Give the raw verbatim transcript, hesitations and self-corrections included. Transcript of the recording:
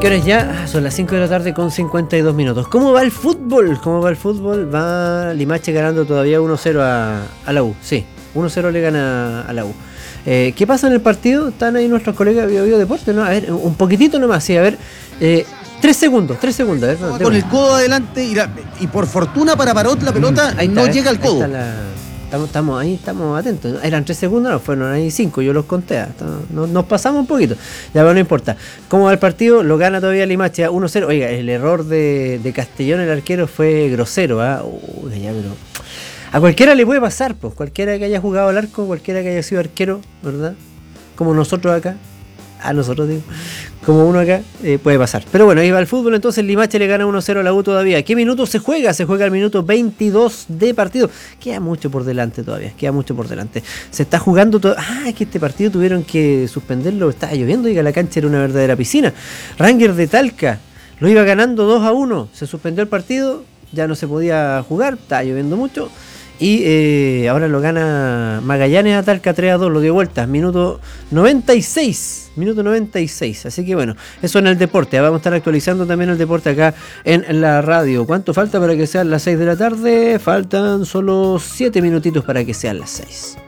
¿Qué hora es ya? Ah, son las cinco de la tarde con cincuenta y dos minutos. ¿Cómo va el fútbol? ¿Cómo va el fútbol? Va Limache ganando todavía uno cero a, a la U. Sí, uno cero le gana a la U. Eh, ¿Qué pasa en el partido? Están ahí nuestros colegas de Bio Bio Deportes, ¿no? A ver, un poquitito nomás, sí, a ver. Eh, tres segundos, tres segundos. A ver, no, con el codo adelante y, la, y por fortuna para Parot la pelota ahí está, no eh, llega al codo. Estamos, estamos ahí, estamos atentos. Eran tres segundos, no, fueron ahí cinco, yo los conté. Estamos, nos, nos pasamos un poquito. Ya, pero no importa. ¿Cómo va el partido? Lo gana todavía Limache uno cero. Oiga, el error de, de Castellón, el arquero, fue grosero. ¿eh? Uy, ya, pero a cualquiera le puede pasar, pues. Cualquiera que haya jugado al arco, cualquiera que haya sido arquero, ¿verdad? Como nosotros acá. A nosotros, digo. Como uno acá, eh, puede pasar. Pero bueno, ahí va el fútbol, entonces Limache le gana uno cero a la U todavía. ¿Qué minuto se juega? Se juega el minuto veintidós de partido. Queda mucho por delante todavía, queda mucho por delante. Se está jugando todo. Ah, es que este partido tuvieron que suspenderlo, estaba lloviendo, diga, la cancha era una verdadera piscina. Rangers de Talca lo iba ganando dos a uno. Se suspendió el partido, ya no se podía jugar, estaba lloviendo mucho. Y eh, ahora lo gana Magallanes a Talca tres a dos, lo dio vuelta, minuto noventa y seis, minuto noventa y seis, así que bueno, eso en el deporte, vamos a estar actualizando también el deporte acá en la radio. ¿Cuánto falta para que sean las seis de la tarde? Faltan solo siete minutitos para que sean las seis.